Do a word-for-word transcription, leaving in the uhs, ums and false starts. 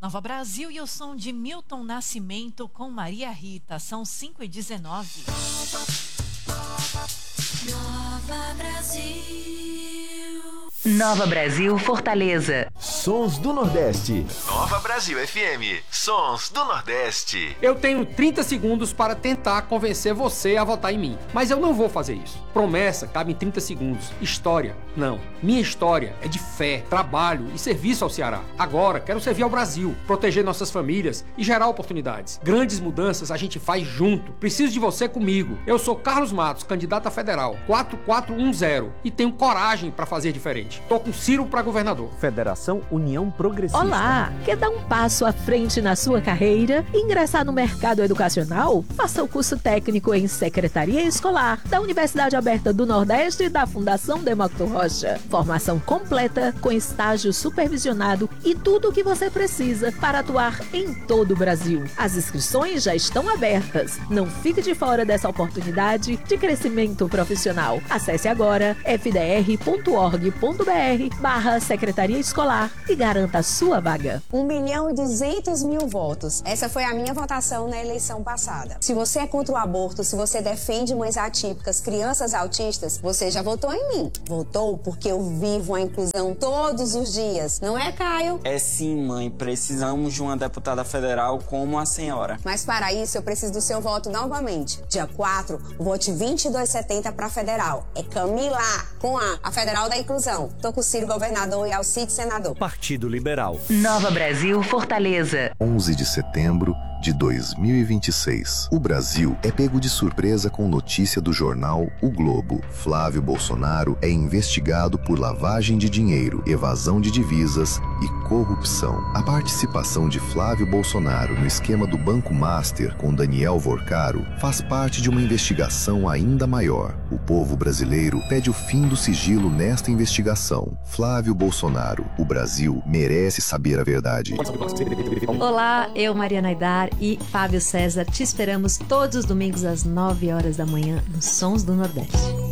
Nova Brasil e o som de Milton Nascimento com Maria Rita. São cinco e dezenove. Nova Brasil. Nova Brasil, Fortaleza. Sons do Nordeste. Nova Brasil F M. Sons do Nordeste. Eu tenho trinta segundos para tentar convencer você a votar em mim. Mas eu não vou fazer isso. Promessa cabe em trinta segundos. História, não. Minha história é de fé, trabalho e serviço ao Ceará. Agora, quero servir ao Brasil, proteger nossas famílias e gerar oportunidades. Grandes mudanças a gente faz junto. Preciso de você comigo. Eu sou Carlos Matos, candidato a federal, quatro quatro um zero, e tenho coragem para fazer diferente. Tô com Ciro para governador. Federação União Progressista. Olá! Quer dar um passo à frente na sua carreira e ingressar no mercado educacional? Faça o curso técnico em Secretaria Escolar da Universidade Aberta do Nordeste e da Fundação Demócrito Rocha. Formação completa com estágio supervisionado e tudo o que você precisa para atuar em todo o Brasil. As inscrições já estão abertas. Não fique de fora dessa oportunidade de crescimento profissional. Acesse agora f d r ponto org ponto b r barra Secretaria Escolar e garanta a sua vaga. um milhão e duzentos mil votos. Essa foi a minha votação na eleição passada. Se você é contra o aborto, se você defende mães atípicas, crianças autistas, você já votou em mim. Votou porque eu vivo a inclusão todos os dias. Não é, Caio? É sim, mãe. Precisamos de uma deputada federal como a senhora. Mas para isso eu preciso do seu voto novamente. Dia quatro, vote vinte e dois setenta para federal. É Camila, com A, a federal da inclusão. Tô com o Ciro governador e Alcide senador. Partido Liberal. Nova Brasil, Fortaleza. onze de setembro de dois mil e vinte e seis. O Brasil é pego de surpresa com notícia do jornal O Globo. Flávio Bolsonaro é investigado por lavagem de dinheiro, evasão de divisas e corrupção. A participação de Flávio Bolsonaro no esquema do Banco Master com Daniel Vorcaro faz parte de uma investigação ainda maior. O povo brasileiro pede o fim do sigilo nesta investigação. Flávio Bolsonaro, o Brasil merece saber a verdade. Olá, eu, Mariana Aidar e Fábio César, te esperamos todos os domingos às nove horas da manhã nos Sons do Nordeste.